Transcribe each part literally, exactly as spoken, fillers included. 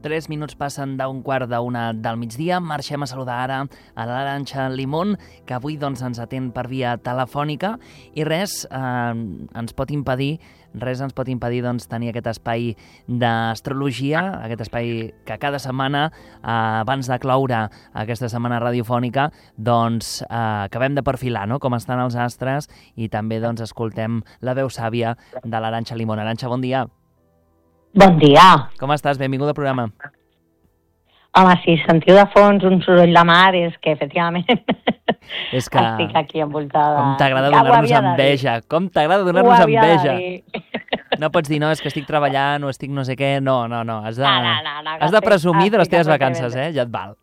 Tres minuts passen d'un quart d'una del migdia. Marxem a saludar ara a l'Arantxa Limón, que avui doncs, ens atén per via telefònica, i res eh, ens pot impedir res ens pot impedir doncs, tenir aquest espai d'astrologia, aquest espai que cada setmana, eh, abans de cloure aquesta setmana radiofònica, doncs eh, acabem de perfilar, no?, com estan els astres, i també doncs, escoltem la veu sàvia de l'Arantxa Limón. Arantxa, bon dia. Bon dia. Com estàs? Benvinguda al programa. Home, si sentiu de fons un soroll de mar, és que, efectivament, és que... estic aquí envoltada. Com t'agrada donar-nos enveja. Com t'agrada donar-nos enveja. No pots dir, no, és que estic treballant o estic no sé què. No, no, no. Has de, no, no, no, no has de presumir de les teves vacances, eh? Ja et val.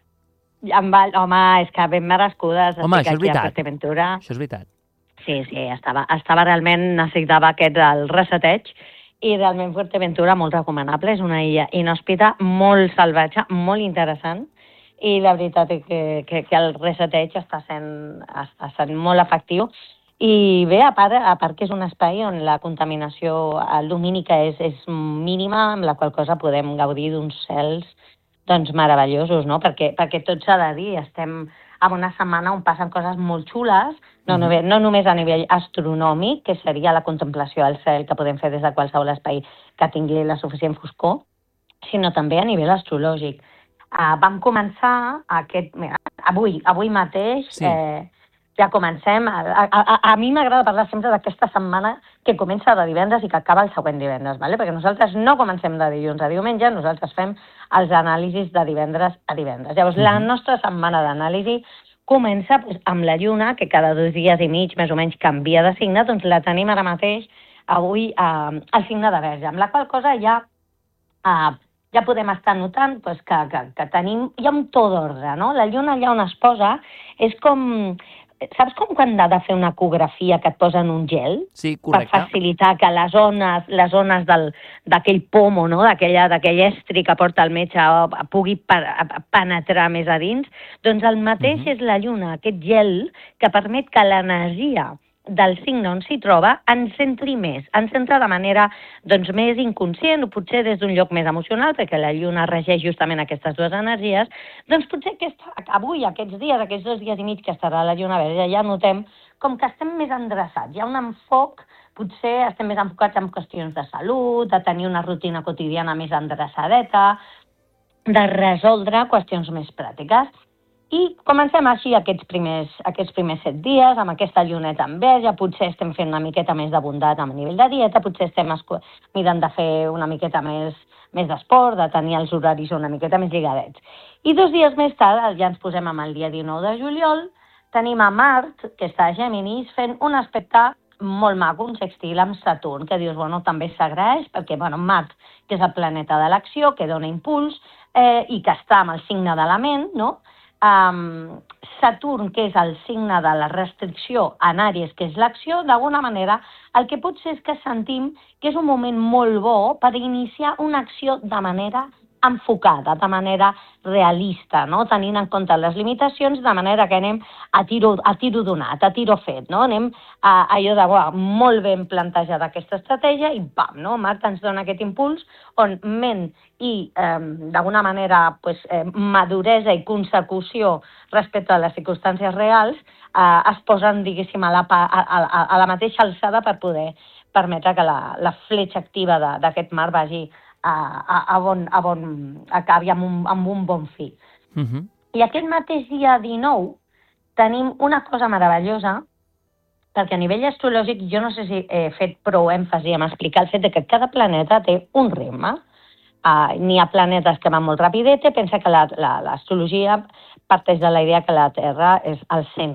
Em val. Home, és que ben merescudes. Home, estic això és veritat. a Fuerteventura. Això és veritat. Sí, sí, estava, estava realment, necessitava aquest el reseteig, i realment Fuerteventura molt recomanable. És una illa inhòspita, molt salvatge, molt interessant, i la veritat és que, que, que el reseteig està sent, està sent molt efectiu. I bé, a part, a part que és un espai on la contaminació lumínica és, és mínima, amb la qual cosa podem gaudir d'uns cels doncs, meravellosos, no? Perquè, perquè tot s'ha de dir, estem en una setmana on passen coses molt xules, no, no, no només a nivell astronòmic, que seria la contemplació del cel que podem fer des de qualsevol espai que tingui la suficient foscor, sinó també a nivell astrològic. Uh, vam començar aquest... Mira, avui, avui mateix, sí. eh, ja comencem... A, a, a, a mi m'agrada parlar sempre d'aquesta setmana que comença de divendres i que acaba el següent divendres, ¿vale? Perquè nosaltres no comencem de dilluns a diumenge, nosaltres fem els anàlisis de divendres a divendres. Llavors, uh-huh. la nostra setmana d'anàlisi comença doncs, amb la lluna, que cada dos dies i mig més o menys canvia de signe, doncs la tenim ara mateix avui eh, al signe de Verge, amb la qual cosa ja, eh, ja podem estar notant doncs, que, que, que tenim, hi ha un to d'ordre, no? La lluna allà on es posa és com... Saps com quan ha de fer una ecografia que et posen un gel? Sí, correcte. Per facilitar que les ones, les ones del, d'aquell pomo, no? d'aquella, d'aquell estri que porta el metge pugui penetrar més a dins? Doncs el mateix uh-huh. és la lluna, aquest gel que permet que l'energia del signe on s'hi troba ens centri més, ens centra de manera doncs, més inconscient o potser des d'un lloc més emocional, perquè la lluna regeix justament aquestes dues energies, doncs potser aquesta, avui, aquests dies, aquests dos dies i mig que estarà la lluna verge, ja notem com que estem més endreçats, hi ha un enfoc, potser estem més enfocats en qüestions de salut, de tenir una rutina quotidiana més endreçadeta, de resoldre qüestions més pràctiques. I comencem així aquests primers, aquests primers set dies, amb aquesta lluneta en verge, potser estem fent una miqueta més de bondat a nivell de dieta, potser estem mirant de fer una miqueta més, més d'esport, de tenir els horaris una miqueta més lligadets. I dos dies més tard, ja ens posem amb el dia dinou de juliol, tenim a Mart, que està a Géminis, fent un aspecte molt maco, un sextil amb Saturn, que dius, bueno, també s'agraeix, perquè, bueno, Mart, que és el planeta de l'acció, que dona impuls, eh, i que està amb el signe de la ment, no?, Um, Saturn, que és el signe de la restricció, en Àries, que és l'acció, d'alguna manera el que pot ser és que sentim que és un moment molt bo per iniciar una acció de manera enfocada, de manera realista, no? Tenint en compte les limitacions, de manera que anem a tiro, a tiro donat, a tiro fet, no? Anem a, a allò de, uau, molt ben plantejada aquesta estratègia i pam, no? Mart ens dona aquest impuls on ment i, eh, d'alguna manera, pues, eh, maduresa i consecució respecte a les circumstàncies reals eh, es posen, diguéssim, a la, a, a, a la mateixa alçada per poder permetre que la, la fletxa activa de, d'aquest Mart vagi A, a, a bon, a bon, acabi amb un, amb un bon fi. Uh-huh. I aquest mateix dia dinou tenim una cosa meravellosa, perquè a nivell astrològic jo no sé si he fet prou èmfasi en explicar el fet de que cada planeta té un ritme. Uh, n'hi ha planetes que van molt rapidete, pensa que la, la, l'astrologia parteix de la idea que la Terra és el centre